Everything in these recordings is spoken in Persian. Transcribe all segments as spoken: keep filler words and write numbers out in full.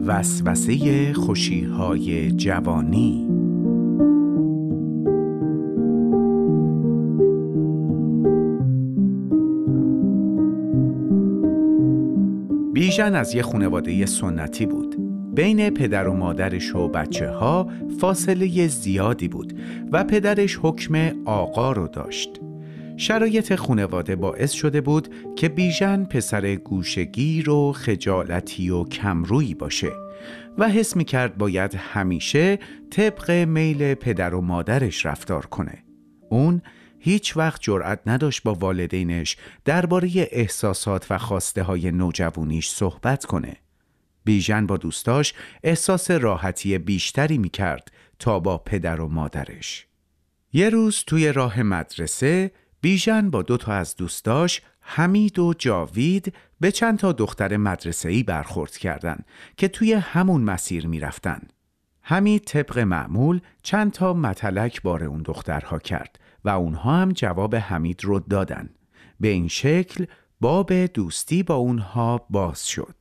وسوسه خوشی‌های جوانی. بیژن از یه خانواده سنتی بود. بین پدر و مادرش و بچه ها فاصله زیادی بود و پدرش حکم آقا رو داشت. شرایط خانواده باعث شده بود که بیژن پسر گوشه‌گیر و خجالتی و کمرویی باشه و حس می‌کرد باید همیشه طبق میل پدر و مادرش رفتار کنه. اون هیچ وقت جرأت نداشت با والدینش درباره احساسات و خواسته های نوجوانیش صحبت کنه. بیژن با دوستاش احساس راحتی بیشتری می‌کرد تا با پدر و مادرش. یه روز توی راه مدرسه بیژن با دو تا از دوستاش حمید و جاوید به چند تا دختر مدرسه‌ای برخورد کردن که توی همون مسیر می‌رفتن. حمید طبق معمول چند تا متلک بار اون دخترها کرد و اونها هم جواب حمید رو دادن. به این شکل باب دوستی با اونها باز شد.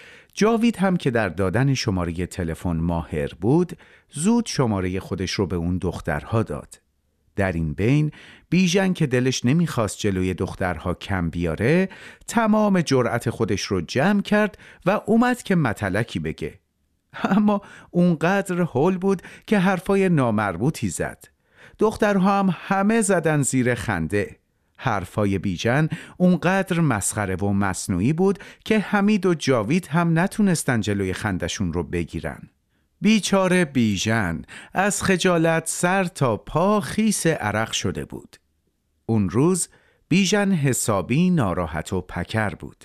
جاوید هم که در دادن شماره تلفن ماهر بود، زود شماره خودش رو به اون دخترها داد. در این بین بیژن که دلش نمیخواست جلوی دخترها کم بیاره، تمام جرأت خودش رو جمع کرد و اومد که متلکی بگه. اما اونقدر هول بود که حرفای نامربوطی زد. دخترها هم همه زدن زیر خنده. حرفای بیژن اونقدر مسخره و مصنوعی بود که حمید و جاوید هم نتونستن جلوی خندشون رو بگیرن. بیچاره بیژن از خجالت سر تا پا خیس عرق شده بود. اون روز بیژن حسابی ناراحت و پکر بود.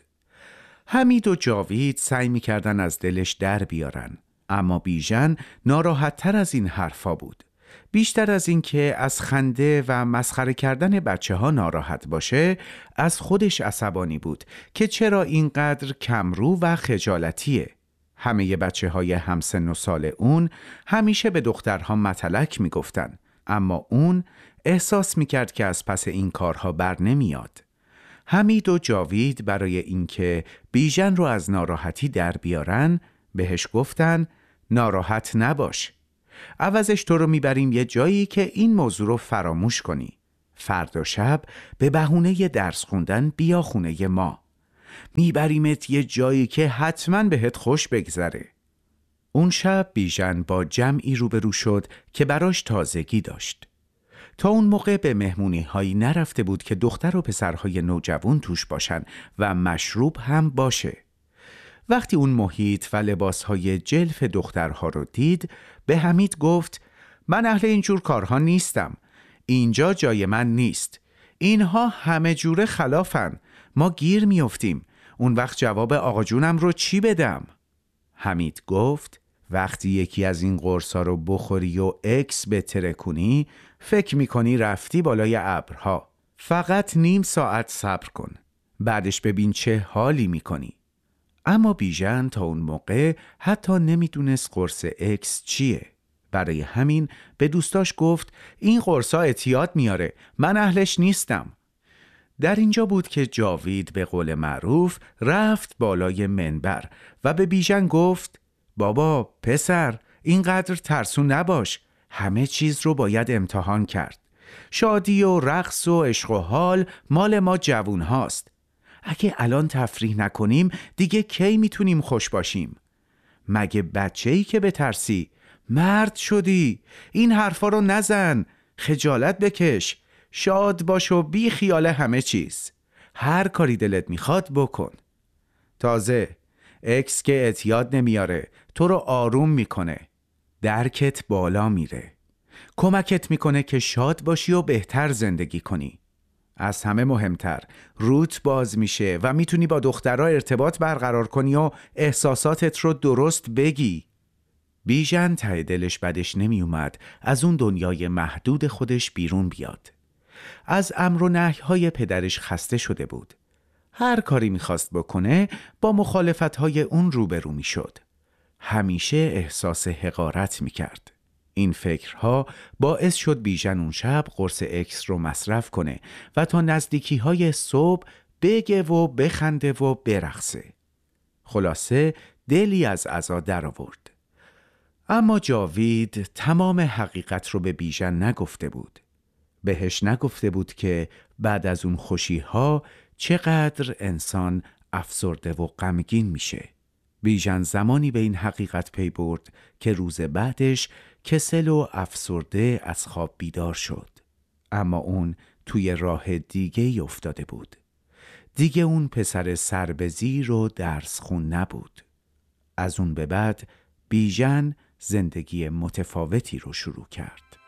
حمید و جاوید سعی می‌کردن از دلش در بیارن، اما بیژن ناراحت تر از این حرفا بود. بیشتر از این که از خنده و مسخره کردن بچه ها ناراحت باشه، از خودش عصبانی بود که چرا اینقدر کمرو و خجالتیه. همه بچه های همسن و سال اون همیشه به دخترها متلک میگفتن، اما اون احساس میکرد که از پس این کارها بر نمیاد. حمید و جاوید برای اینکه بیژن رو از ناراحتی در بیارن بهش گفتن ناراحت نباش، عوضش تو رو میبریم یه جایی که این موضوع رو فراموش کنی. فردا شب به بهونه درس خوندن بیا خونه ما. میبریمت یه جایی که حتما بهت خوش بگذره. اون شب بیژن با جمعی روبرو شد که براش تازگی داشت. تا اون موقع به مهمونی هایی نرفته بود که دختر و پسرهای نوجوان توش باشن و مشروب هم باشه. وقتی اون محیط و لباسهای جلف دخترها رو دید، به حمید گفت من اهل اینجور کارها نیستم. اینجا جای من نیست. اینها همه جوره خلافن. ما گیر میافتیم. اون وقت جواب آقا جونم رو چی بدم؟ حمید گفت وقتی یکی از این قرصا رو بخوری و اکس بتره کنی، فکر میکنی رفتی بالای ابرها. فقط نیم ساعت صبر کن. بعدش ببین چه حالی میکنی. اما بیژن تا اون موقع حتی نمیدونست قرص اکس چیه. برای همین به دوستاش گفت این قرصا اعتیاد میاره، من اهلش نیستم. در اینجا بود که جاوید به قول معروف رفت بالای منبر و به بیژن گفت بابا پسر اینقدر ترسون نباش، همه چیز رو باید امتحان کرد. شادی و رقص و عشق و حال مال ما جوون هاست. اگه الان تفریح نکنیم دیگه کی میتونیم خوش باشیم؟ مگه بچه‌ای که بترسی؟ مرد شدی، این حرفا رو نزن، خجالت بکش، شاد باش و بی خیال همه چیز. هر کاری دلت میخواد بکن. تازه اکس که اعتیاد نمیاره، تو رو آروم میکنه، درکت بالا میره، کمکت میکنه که شاد باشی و بهتر زندگی کنی. از همه مهمتر روت باز میشه و میتونی با دخترها ارتباط برقرار کنی و احساساتت رو درست بگی. بیژن ته دلش بدش نمی اومد از اون دنیای محدود خودش بیرون بیاد. از امر و نهی‌های پدرش خسته شده بود. هر کاری میخواست بکنه با مخالفت‌های اون روبرو میشد. همیشه احساس حقارت میکرد. این فکرها باعث شد بیژن اون شب قرص اکس رو مصرف کنه و تا نزدیکی های صبح بگه و بخنده و برقصه. خلاصه دلی از عزا در آورد. اما جاوید تمام حقیقت رو به بیژن نگفته بود. بهش نگفته بود که بعد از اون خوشی‌ها چقدر انسان افسرده و غمگین میشه. بیژن زمانی به این حقیقت پی برد که روز بعدش کسل و افسرده از خواب بیدار شد. اما اون توی راه دیگه ای افتاده بود. دیگه اون پسر سربزیر و درس خون نبود. از اون به بعد بیژن زندگی متفاوتی رو شروع کرد.